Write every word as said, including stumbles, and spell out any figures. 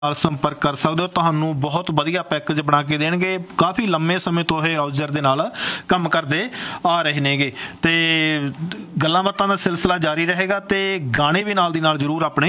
ਨਾਲ ਸੰਪਰਕ ਕਰ ਸਕਦੇ ਹੋ। ਤੁਹਾਨੂੰ ਬਹੁਤ ਵਧੀਆ ਪੈਕੇਜ ਬਣਾ ਕੇ ਦੇਣਗੇ। ਕਾਫੀ ਲੰਮੇ ਸਮੇਂ ਤੋਂ ਇਹ ਔਜਰ ਦੇ ਨਾਲ ਕੰਮ ਕਰਦੇ ਆ ਰਹੇ ਨੇਗੇ ਤੇ ਗੱਲਾਂ ਬਾਤਾਂ ਦਾ ਸਿਲਸਿਲਾ ਜਾਰੀ ਰਹੇਗਾ ਤੇ ਗਾਣੇ ਵੀ ਨਾਲ ਦੀ ਨਾਲ ਜ਼ਰੂਰ ਆਪਣੇ